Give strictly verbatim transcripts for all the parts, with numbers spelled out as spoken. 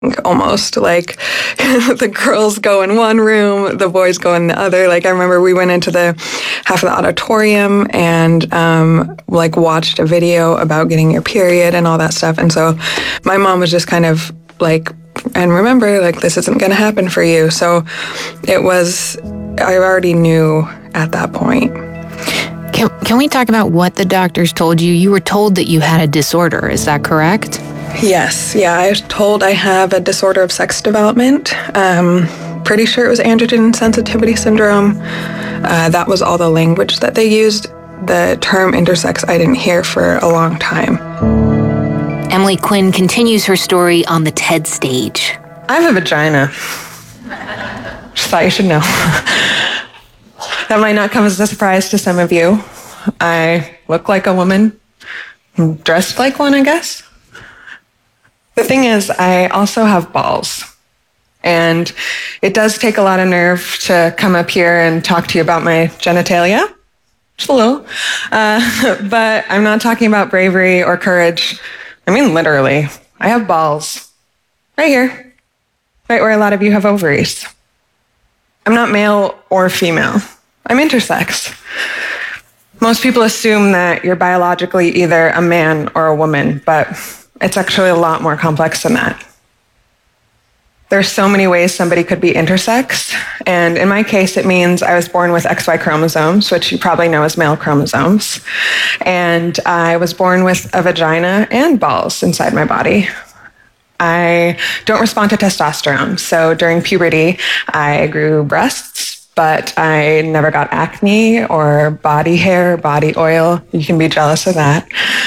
almost like the girls go in one room, the boys go in the other. Like I remember we went into the half of the auditorium and um, like watched a video about getting your period and all that stuff. And so my mom was just kind of like, and remember, like this isn't going to happen for you. So it was, I already knew at that point. Can, can we talk about what the doctors told you? You were told that you had a disorder. Is that correct? Yes. Yeah, I was told I have a disorder of sex development. Um, pretty sure it was androgen sensitivity syndrome. Uh, that was all the language that they used. The term intersex I didn't hear for a long time. Emily Quinn continues her story on the TED stage. I have a vagina. Just thought you should know. That might not come as a surprise to some of you. I look like a woman, dressed like one, I guess. The thing is, I also have balls. And it does take a lot of nerve to come up here and talk to you about my genitalia. Just a little. Uh, but I'm not talking about bravery or courage. I mean, literally. I have balls. Right here. Right where a lot of you have ovaries. I'm not male or female. I'm intersex. Most people assume that you're biologically either a man or a woman, but it's actually a lot more complex than that. There's so many ways somebody could be intersex, and in my case, it means I was born with X Y chromosomes, which you probably know as male chromosomes, and I was born with a vagina and balls inside my body. I don't respond to testosterone, so during puberty, I grew breasts, but I never got acne or body hair, body oil. You can be jealous of that.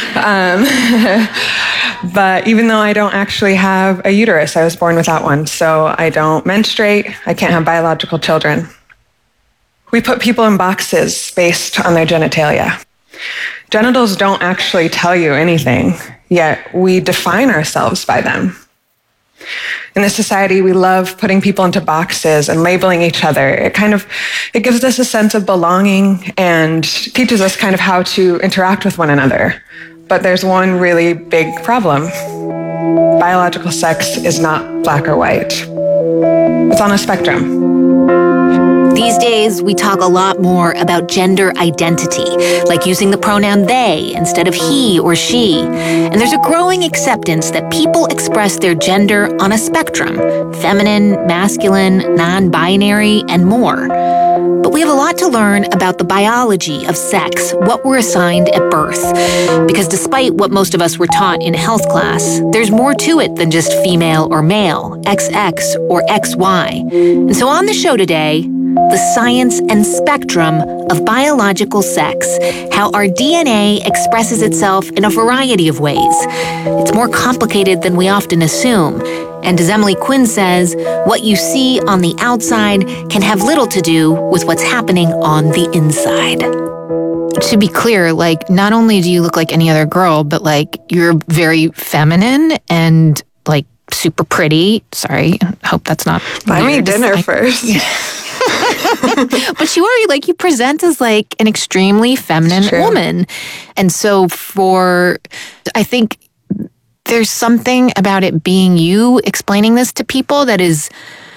Um, But even though I don't actually have a uterus, I was born without one, so I don't menstruate, I can't have biological children. We put people in boxes based on their genitalia. Genitals don't actually tell you anything, yet we define ourselves by them. In this society, we love putting people into boxes and labeling each other. It kind of, it gives us a sense of belonging and teaches us kind of how to interact with one another. But there's one really big problem. Biological sex is not black or white. It's on a spectrum. These days, we talk a lot more about gender identity, like using the pronoun they instead of he or she. And there's a growing acceptance that people express their gender on a spectrum: feminine, masculine, non-binary, and more. But we have a lot to learn about the biology of sex, what we're assigned at birth. Because despite what most of us were taught in health class, there's more to it than just female or male, X X or X Y. And so on the show today, the science and spectrum of biological sex, how our D N A expresses itself in a variety of ways. It's more complicated than we often assume. And as Emily Quinn says, what you see on the outside can have little to do with what's happening on the inside. To be clear, like, not only do you look like any other girl, but like, you're very feminine and like super pretty. Sorry, I hope that's not Buy me weird. dinner I, first. But you are, like, you present as like an extremely feminine woman. And so for, I think there's something about it being you explaining this to people that is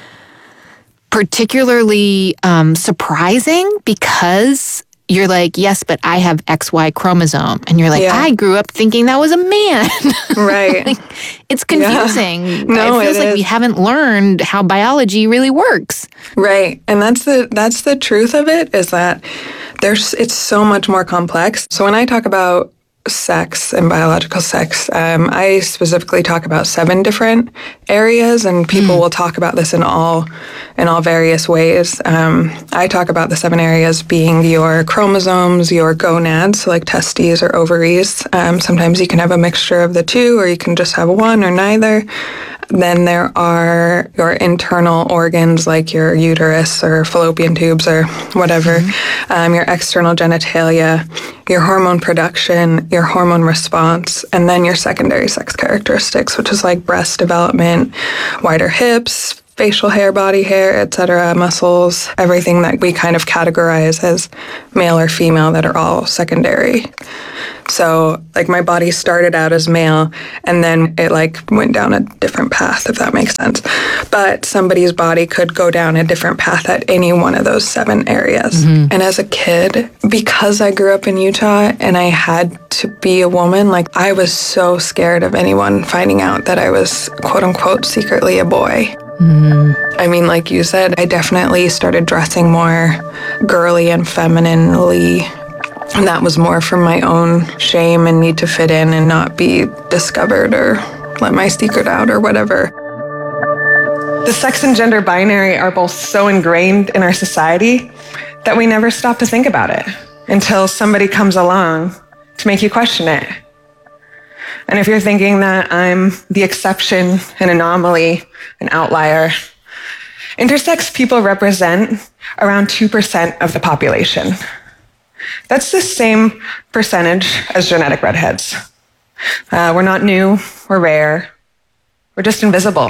particularly um, surprising, because you're like, yes, but I have X Y chromosome. And you're like, yeah. I grew up thinking that was a man. Right. Like, it's confusing. Yeah. No, it feels it like is. we haven't learned how biology really works. Right. And that's the that's the truth of it, is that there's it's so much more complex. So when I talk about sex and biological sex, um, I specifically talk about seven different areas, and people mm. will talk about this in all in all various ways. Um, I talk about the seven areas being your chromosomes, your gonads, so like testes or ovaries. Um, sometimes you can have a mixture of the two, or you can just have one or neither. Then there are your internal organs like your uterus or fallopian tubes or whatever, mm-hmm. um, your external genitalia, your hormone production, your hormone response, and then your secondary sex characteristics, which is like breast development, wider hips, facial hair, body hair, et cetera, muscles, everything that we kind of categorize as male or female that are all secondary. So like my body started out as male and then it like went down a different path, if that makes sense. But somebody's body could go down a different path at any one of those seven areas. Mm-hmm. And as a kid, because I grew up in Utah and I had to be a woman, like I was so scared of anyone finding out that I was quote unquote secretly a boy. Mm. I mean, like you said, I definitely started dressing more girly and femininely. And that was more from my own shame and need to fit in and not be discovered or let my secret out or whatever. The sex and gender binary are both so ingrained in our society that we never stop to think about it until somebody comes along to make you question it. And if you're thinking that I'm the exception, an anomaly, an outlier, intersex people represent around two percent of the population. That's the same percentage as genetic redheads. Uh, we're not new, we're rare, we're just invisible.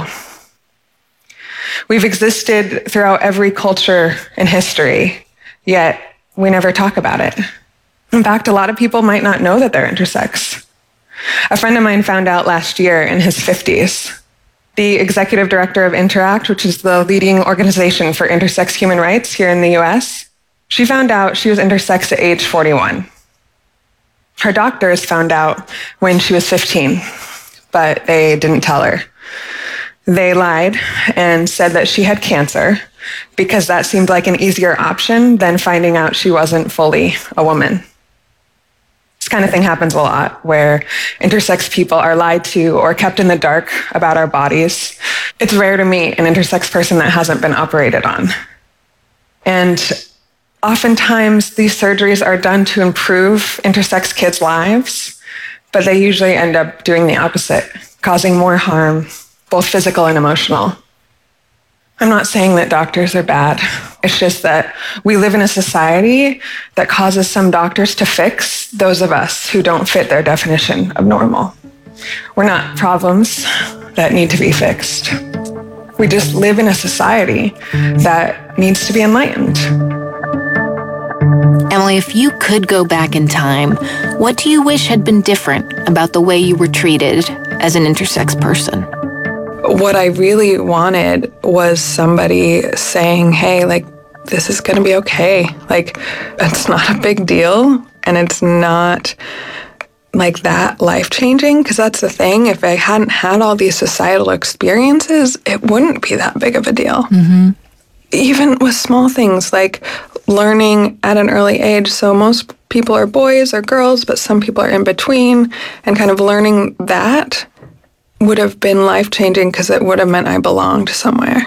We've existed throughout every culture in history, yet we never talk about it. In fact, a lot of people might not know that they're intersex. A friend of mine found out last year in his fifties. The executive director of Interact, which is the leading organization for intersex human rights here in the U S, she found out she was intersex at age forty-one. Her doctors found out when she was fifteen, but they didn't tell her. They lied and said that she had cancer because that seemed like an easier option than finding out she wasn't fully a woman. This kind of thing happens a lot where intersex people are lied to or kept in the dark about our bodies. It's rare to meet an intersex person that hasn't been operated on. And oftentimes, these surgeries are done to improve intersex kids' lives, but they usually end up doing the opposite, causing more harm, both physical and emotional. I'm not saying that doctors are bad. It's just that we live in a society that causes some doctors to fix those of us who don't fit their definition of normal. We're not problems that need to be fixed. We just live in a society that needs to be enlightened. Emily, if you could go back in time, what do you wish had been different about the way you were treated as an intersex person? What I really wanted was somebody saying, hey, like, this is going to be okay. Like, it's not a big deal, and it's not like that life-changing, because that's the thing. If I hadn't had all these societal experiences, it wouldn't be that big of a deal. Mm-hmm. Even with small things like learning at an early age. So most people are boys or girls, but some people are in between, and kind of learning that would have been life-changing because it would have meant I belonged somewhere.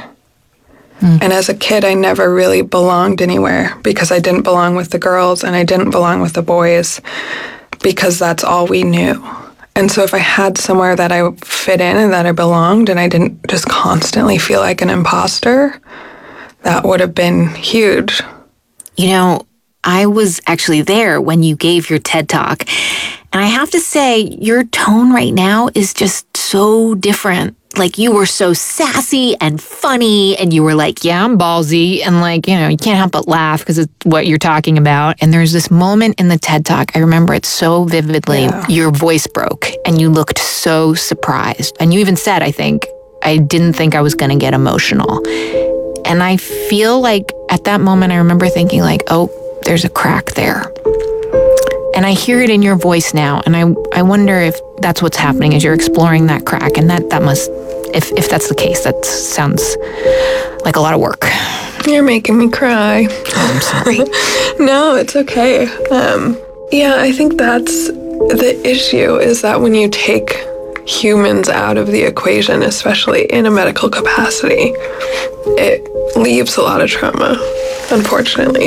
Mm. And as a kid, I never really belonged anywhere because I didn't belong with the girls and I didn't belong with the boys because that's all we knew. And so if I had somewhere that I fit in and that I belonged and I didn't just constantly feel like an imposter, that would have been huge. You know, I was actually there when you gave your TED Talk. And I have to say, your tone right now is just so different. Like, you were so sassy and funny, and you were like, yeah, I'm ballsy. And like, you know, you can't help but laugh because it's what you're talking about. And there's this moment in the TED Talk, I remember it so vividly. Yeah. Your voice broke and you looked so surprised. And you even said, I think, I didn't think I was going to get emotional. And I feel like at that moment, I remember thinking like, oh, there's a crack there. And I hear it in your voice now. And I I wonder if that's what's happening as you're exploring that crack. And that, that must, if, if that's the case, that sounds like a lot of work. You're making me cry. Oh, I'm sorry. No, it's okay. Um, yeah, I think that's the issue, is that when you take humans out of the equation, especially in a medical capacity, it leaves a lot of trauma, unfortunately.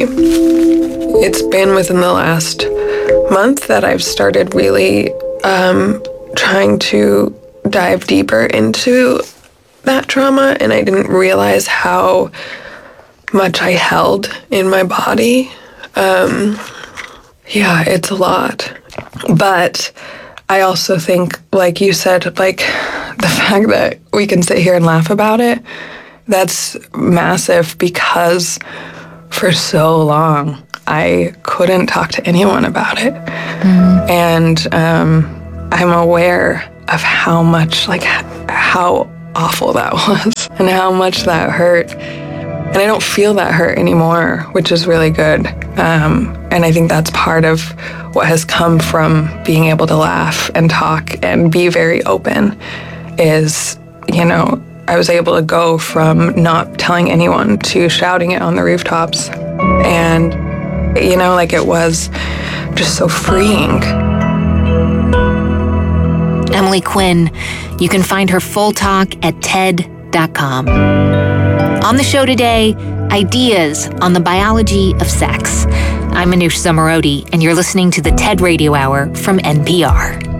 It's been within the last month that I've started really um, trying to dive deeper into that trauma, and I didn't realize how much I held in my body. Um, yeah, it's a lot. But I also think, like you said, like the fact that we can sit here and laugh about it That's massive because for so long I couldn't talk to anyone about it. Mm. And um, I'm aware of how much, like, how awful that was and how much that hurt. And I don't feel that hurt anymore, which is really good. Um, and I think that's part of what has come from being able to laugh and talk and be very open is, you know, I was able to go from not telling anyone to shouting it on the rooftops. And, you know, like it was just so freeing. Emily Quinn. You can find her full talk at T E D dot com. On the show today, ideas on the biology of sex. I'm Manoush Zomorodi, and you're listening to the TED Radio Hour from N P R.